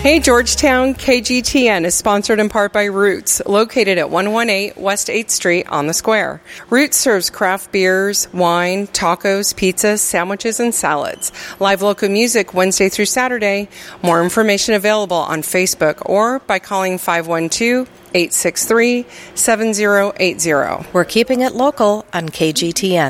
Hey Georgetown, KGTN is sponsored in part by Roots, located at 118 West 8th Street on the Square. Roots serves craft beers, wine, tacos, pizzas, sandwiches, and salads. Live local music Wednesday through Saturday. More information available on Facebook or by calling 512-863-7080. We're keeping it local on KGTN.